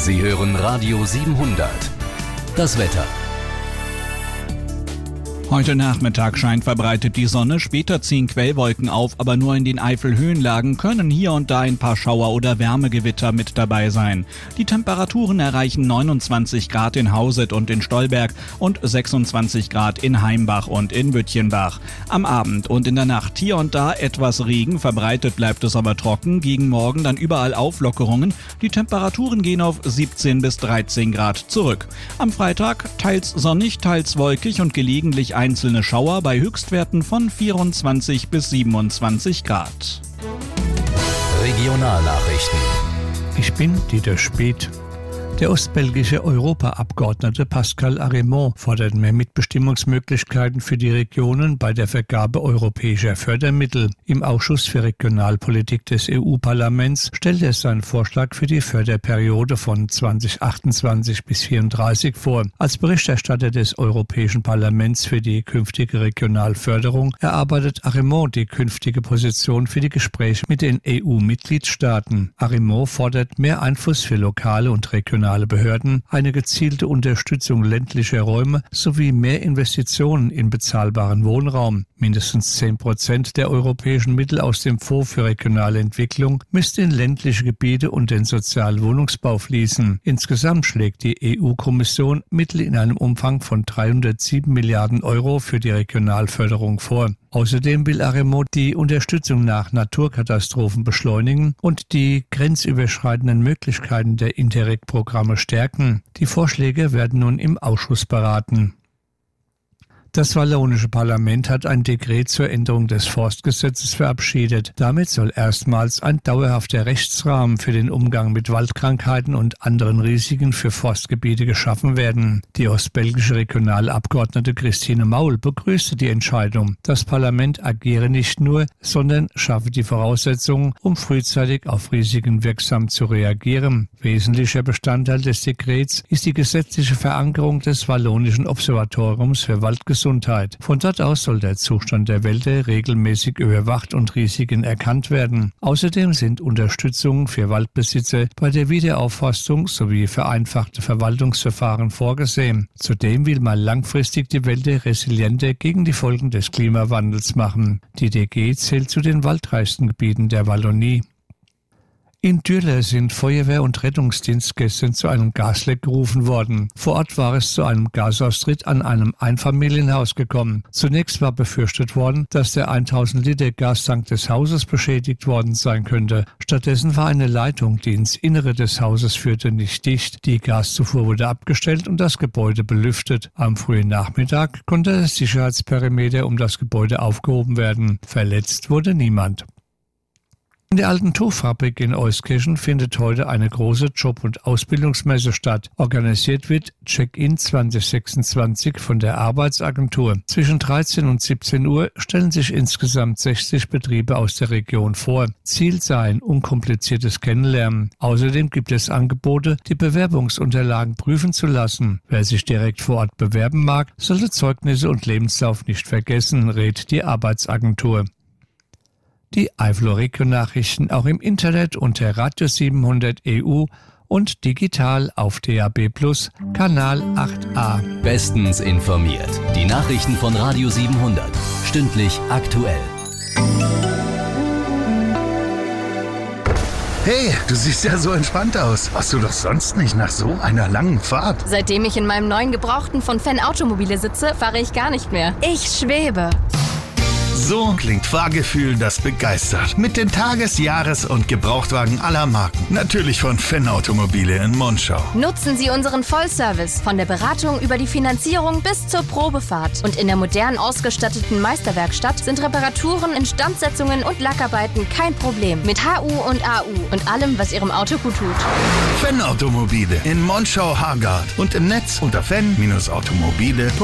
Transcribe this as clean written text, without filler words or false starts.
Sie hören Radio 700. Das Wetter. Heute Nachmittag scheint verbreitet die Sonne, später ziehen Quellwolken auf, aber nur in den Eifelhöhenlagen können hier und da ein paar Schauer oder Wärmegewitter mit dabei sein. Die Temperaturen erreichen 29 Grad in Hauset und in Stolberg und 26 Grad in Heimbach und in Büttchenbach. Am Abend und in der Nacht hier und da etwas Regen, verbreitet bleibt es aber trocken, gegen Morgen dann überall Auflockerungen. Die Temperaturen gehen auf 17 bis 13 Grad zurück. Am Freitag teils sonnig, teils wolkig und gelegentlich einzelne Schauer bei Höchstwerten von 24 bis 27 Grad. Regionalnachrichten. Ich bin Dieter Speth. Der ostbelgische Europaabgeordnete Pascal Arimont fordert mehr Mitbestimmungsmöglichkeiten für die Regionen bei der Vergabe europäischer Fördermittel. Im Ausschuss für Regionalpolitik des EU-Parlaments stellt er seinen Vorschlag für die Förderperiode von 2028 bis 2034 vor. Als Berichterstatter des Europäischen Parlaments für die künftige Regionalförderung erarbeitet Arimont die künftige Position für die Gespräche mit den EU-Mitgliedstaaten. Arimont fordert mehr Einfluss für lokale und regionale Behörden, eine gezielte Unterstützung ländlicher Räume sowie mehr Investitionen in bezahlbaren Wohnraum. Mindestens 10% der europäischen Mittel aus dem Fonds für regionale Entwicklung müsste in ländliche Gebiete und den sozialen Wohnungsbau fließen. Insgesamt schlägt die EU-Kommission Mittel in einem Umfang von 307 Milliarden Euro für die Regionalförderung vor. Außerdem will Arimont die Unterstützung nach Naturkatastrophen beschleunigen und die grenzüberschreitenden Möglichkeiten der Interreg-Programme stärken. Die Vorschläge werden nun im Ausschuss beraten. Das wallonische Parlament hat ein Dekret zur Änderung des Forstgesetzes verabschiedet. Damit soll erstmals ein dauerhafter Rechtsrahmen für den Umgang mit Waldkrankheiten und anderen Risiken für Forstgebiete geschaffen werden. Die ostbelgische Regionalabgeordnete Christine Maul begrüßte die Entscheidung. Das Parlament agiere nicht nur, sondern schaffe die Voraussetzungen, um frühzeitig auf Risiken wirksam zu reagieren. Wesentlicher Bestandteil des Dekrets ist die gesetzliche Verankerung des Wallonischen Observatoriums für Waldgesundheit. Von dort aus soll der Zustand der Wälder regelmäßig überwacht und Risiken erkannt werden. Außerdem sind Unterstützungen für Waldbesitzer bei der Wiederaufforstung sowie vereinfachte Verwaltungsverfahren vorgesehen. Zudem will man langfristig die Wälder resilienter gegen die Folgen des Klimawandels machen. Die DG zählt zu den waldreichsten Gebieten der Wallonie. In Dürle sind Feuerwehr und Rettungsdienst gestern zu einem Gasleck gerufen worden. Vor Ort war es zu einem Gasaustritt an einem Einfamilienhaus gekommen. Zunächst war befürchtet worden, dass der 1000 Liter Gastank des Hauses beschädigt worden sein könnte. Stattdessen war eine Leitung, die ins Innere des Hauses führte, nicht dicht. Die Gaszufuhr wurde abgestellt und das Gebäude belüftet. Am frühen Nachmittag konnte das Sicherheitsperimeter um das Gebäude aufgehoben werden. Verletzt wurde niemand. In der alten Tuchfabrik in Euskirchen findet heute eine große Job- und Ausbildungsmesse statt. Organisiert wird Check-in 2026 von der Arbeitsagentur. Zwischen 13 und 17 Uhr stellen sich insgesamt 60 Betriebe aus der Region vor. Ziel sei ein unkompliziertes Kennenlernen. Außerdem gibt es Angebote, die Bewerbungsunterlagen prüfen zu lassen. Wer sich direkt vor Ort bewerben mag, sollte Zeugnisse und Lebenslauf nicht vergessen, rät die Arbeitsagentur. Die Eifel-Region-Nachrichten auch im Internet unter Radio 700 EU und digital auf DAB+ Kanal 8a. Bestens informiert. Die Nachrichten von Radio 700. Stündlich aktuell. Hey, du siehst ja so entspannt aus. Warst du doch sonst nicht nach so einer langen Fahrt? Seitdem ich in meinem neuen Gebrauchten von Fenn Automobile sitze, fahre ich gar nicht mehr. Ich schwebe. So klingt Fahrgefühl, das begeistert. Mit den Tages-, Jahres- und Gebrauchtwagen aller Marken. Natürlich von Fenn Automobile in Monschau. Nutzen Sie unseren Vollservice von der Beratung über die Finanzierung bis zur Probefahrt. Und in der modern ausgestatteten Meisterwerkstatt sind Reparaturen, Instandsetzungen und Lackarbeiten kein Problem. Mit HU und AU und allem, was Ihrem Auto gut tut. Fenn Automobile in Monschau-Hargard und im Netz unter fenn-automobile.de.